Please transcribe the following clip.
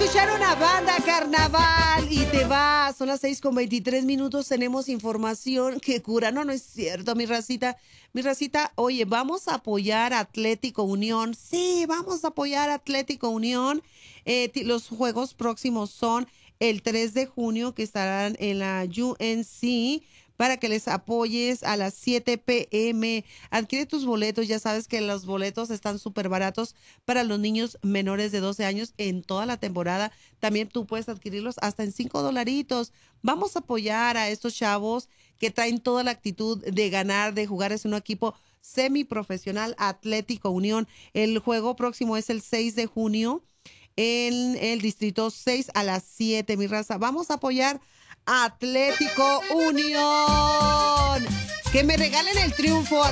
escuchar una banda, carnaval, y te vas. Son las 6:23. Tenemos información que cura. No, no es cierto, mi racita. Mi racita, oye, vamos a apoyar a Atlético Unión. Sí, vamos a apoyar a Atlético Unión. Los juegos próximos son el 3 de junio, que estarán en la UNC, para que les apoyes a las 7 p.m. Adquiere tus boletos. Ya sabes que los boletos están súper baratos para los niños menores de 12 años en toda la temporada. También tú puedes adquirirlos hasta en $5. Vamos a apoyar a estos chavos que traen toda la actitud de ganar, de jugar. Es un equipo semiprofesional, Atlético Unión. El juego próximo es el 6 de junio en el Distrito 6 a las 7, mi raza. Vamos a apoyar a Atlético Unión. Que me regalen el triunfo.